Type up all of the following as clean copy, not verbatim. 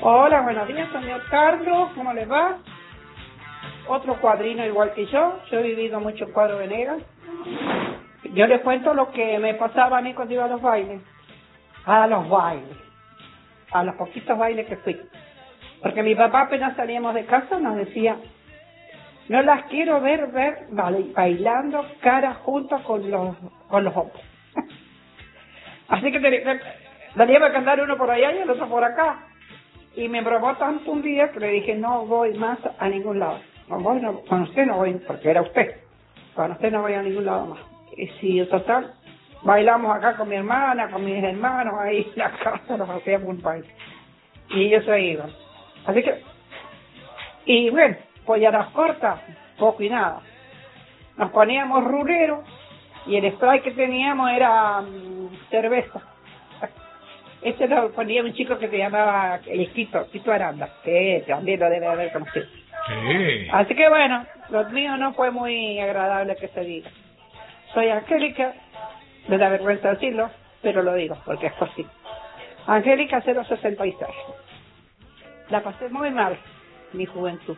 Hola, buenos días, señor Carlos, ¿cómo les va? Otro cuadrino igual que yo he vivido mucho en Cuadro Venegas. Yo les cuento lo que me pasaba a mí cuando iba a los bailes. A los poquitos bailes que fui. Porque mi papá apenas salíamos de casa nos decía, no las quiero ver bailando cara junto con los hombres. Así que tenía que andar uno por allá y el otro por acá. Y me probó tanto un día que le dije, no voy más a ningún lado. Con usted no voy, porque era usted. Con usted no voy a ningún lado más. Y si, total, bailamos acá con mi hermana, con mis hermanos, ahí en la casa nos hacíamos un baile. Y ellos se iban. Así que, y bueno, pues ya las cortas, poco y nada. Nos poníamos ruleros y el spray que teníamos era cerveza. Este lo ponía un chico que se llamaba el Tito Aranda, que también lo debe haber conocido. Sí. Así que bueno, lo mío no fue muy agradable que se diga. Soy Angélica, me da vergüenza decirlo, pero lo digo porque es así. Angélica 066. La pasé muy mal, mi juventud.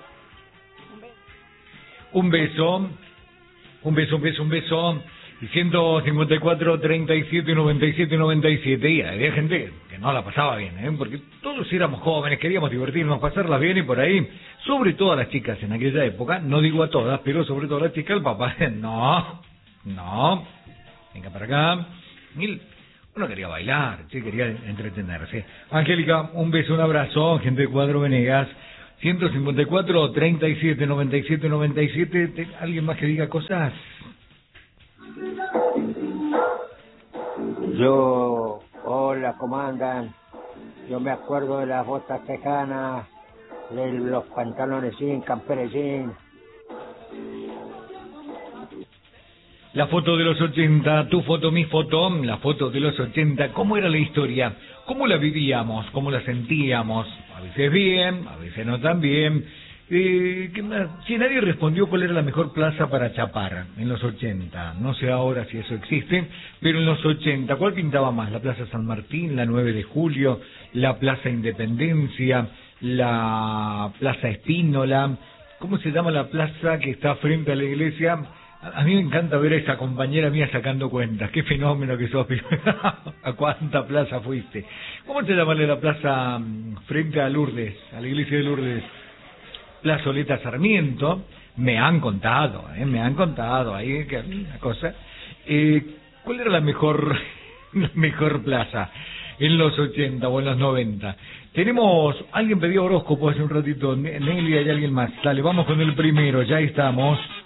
Un beso. Y 154, 37, 97, 97. Y había gente que no la pasaba bien, porque todos éramos jóvenes, queríamos divertirnos, pasarlas bien y por ahí, sobre todo a las chicas en aquella época, no digo a todas, pero sobre todo a las chicas, el papá, no, venga para acá. Uno quería bailar, sí, quería entretenerse. Angélica, un beso, un abrazo, gente de Cuadro Venegas. 154, 37, 97, 97. ¿Alguien más que diga cosas? Hola, ¿cómo andan? Yo me acuerdo de las botas tejanas, de los pantalones jean, camperes jean. La foto de los 80, tu foto, mi foto, la foto de los 80, ¿cómo era la historia? ¿Cómo la vivíamos? ¿Cómo la sentíamos? A veces bien, a veces no tan bien. Si nadie respondió cuál era la mejor plaza para chapar en los 80, no sé ahora si eso existe, pero en los 80, ¿cuál pintaba más? ¿La Plaza San Martín, la 9 de Julio, la Plaza Independencia, la Plaza Espínola? ¿Cómo se llama la plaza que está frente a la iglesia? A mí me encanta ver a esa compañera mía sacando cuentas. Qué fenómeno que sos. ¿A cuánta plaza fuiste? ¿Cómo se llama la plaza frente a Lourdes, a la iglesia de Lourdes? Plazoleta Sarmiento. Me han contado ahí que una cosa. ¿Cuál era la mejor plaza en los 80 o en los 90? Alguien pedía horóscopo hace un ratito. Nelly, hay alguien más. Dale, vamos con el primero. Ya estamos.